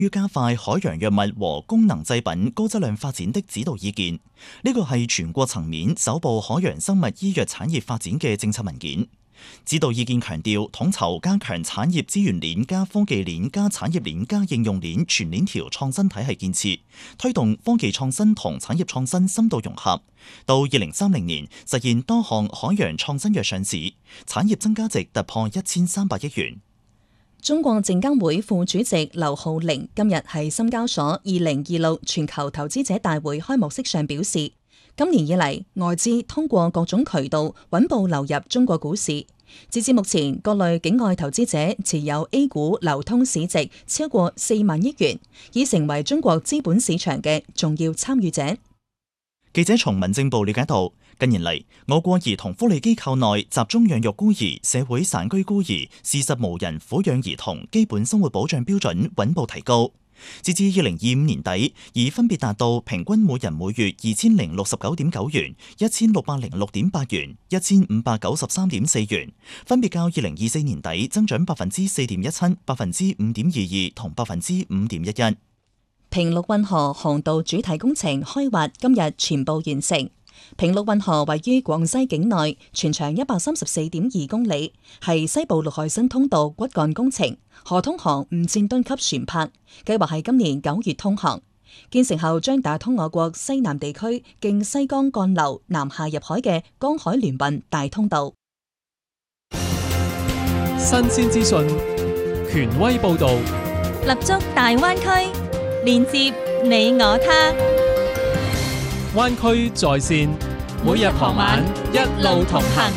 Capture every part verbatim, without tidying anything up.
於加快海洋藥物和功能製品高質量發展的指導意見，呢個係全國層面首部海洋生物醫藥產業發展嘅政策文件。指導意見強調，統籌加強產業資源鏈加科技鏈加產業鏈加應用鏈全鏈條創新體系建設，推動科技創新同產業創新深度融合，到二零三零年實現多項海洋創新藥上市，產業增加值突破一千三百億元。 中國證監會副主席劉浩寧今日喺深交所二零二六全球投資者大會開幕式上表示，今年以嚟外資通過各種渠道穩步流入中國股市，截至目前，各類境外投資者持有 A 股流通市值超過四萬億元，已成為中國資本市場嘅重要參與者。 記者從民政部了解到，近年嚟，我國兒童福利機構內集中養育孤兒、社會散居孤兒、事實無人撫養兒童基本生活保障標準穩步提高。截至二零二五年底，已分別達到平均每人每月二千零六十九點九元、一千六百零六點八元、一千五百九十三點四元，分別較二零二四年底增長百分之四點一七、百分之五點二二同百分之五點一一。 平陸運河航道主體工程開挖今日全部完成。平陸運河位於廣西境內，全長一百三十四點二公里，係西部陸海新通道骨幹工程，可通航五千噸級船舶，計劃喺今年九月通航。建成後將打通我國西南地區經西江幹流南下入海嘅江海聯運大通道。 新鮮資訊，權威報導， 立足大灣區，連接你我他。 灣區在線，每日傍晚一路同行。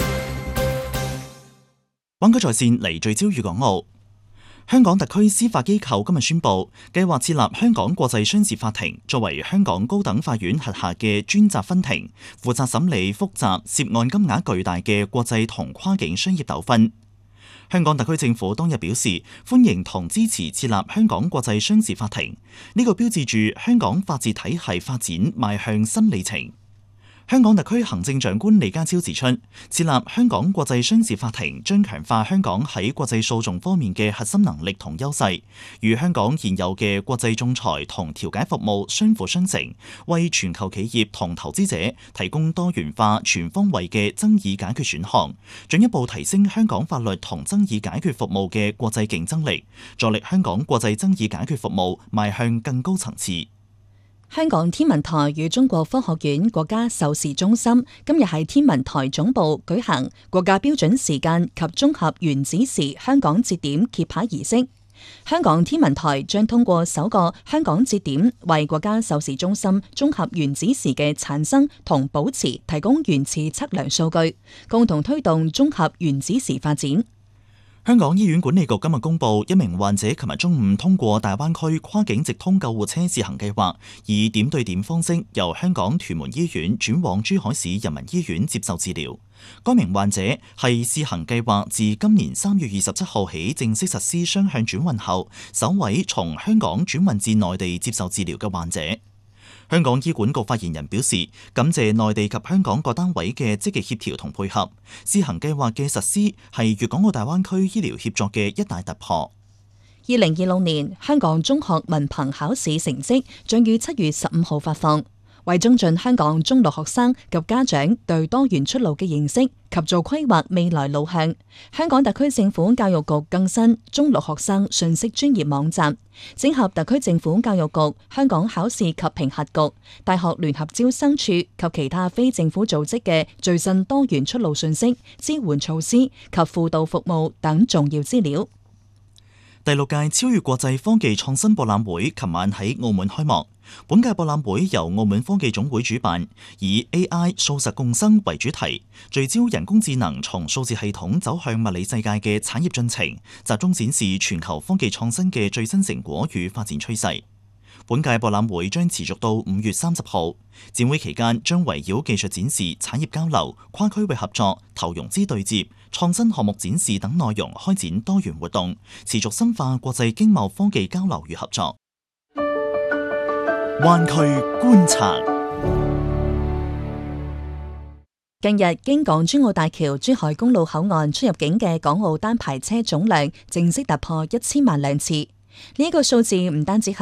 灣區在線嚟聚焦粵港澳。香港特區司法機構今日宣布，計劃設立香港國際商事法庭，作為香港高等法院轄下嘅專責分庭，負責審理複雜涉案金額巨大嘅國際同跨境商業糾紛。香港特區政府當日表示，歡迎同支持設立香港國際商事法庭，呢個標誌住香港法治體系發展邁向新里程。香港特區行政長官李家超指出，設立香港國際商事法庭將強化香港喺國際訴訟方面嘅核心能力同優勢，與香港現有嘅國際仲裁同調解服務相輔相成，為全球企業同投資者提供多元化、全方位嘅爭議解決選項，進一步提升香港法律同爭議解決服務嘅國際競爭力，助力香港國際爭議解決服務邁向更高層次。 香港天文台與中國科學院國家授時中心今日喺天文台總部舉行國家標準時間及綜合原子時香港節點揭牌儀式。香港天文台將通過首個香港節點，為國家授時中心綜合原子時嘅產生同保持提供原始測量數據，共同推動綜合原子時發展。 香港醫院管理局今日公布，一名患者琴日中午通過大灣區跨境直通救護車試行計劃，以點對點方式由香港屯門醫院轉往珠海市人民醫院接受治療。該名患者係試行計劃自今年三月二十七號起正式實施雙向轉運後，首位從香港轉運至內地接受治療嘅患者。香港醫管局發言人表示，感謝內地及香港各單位嘅積極協調同配合，試行計劃嘅實施係粵港澳大灣區醫療協作嘅一大突破。 二零二六年香港中學文憑考試成績將於七月十五號發放。為增進香港中六學生及家長對多元出路嘅認識及做規劃未來路向，香港特區政府教育局更新中六學生信息專業網站，整合特區政府教育局、香港考試及評核局、大學聯合招生處及其他非政府組織嘅最新多元出路信息、支援措施及輔導服務等重要資料。 第六屆超越國際科技創新博覽會琴晚喺澳門開幕。本屆博覽會由澳門科技總會主辦，以 A I 數實共生為主題，聚焦人工智能從數字系統走向物理世界嘅產業進程，集中展示全球科技創新嘅最新成果與發展趨勢。本屆博覽會將持續到五月三十號，展會期間將圍繞技術展示、產業交流、跨區域合作、投融資對接、創新項目展示等內容開展多元活動，持續深化國際經貿科技交流與合作。灣區觀察。 近日經港珠澳大橋珠海公路口岸出入境嘅港澳單牌車總量正式突破一千萬輛次，呢、這個數字唔單止係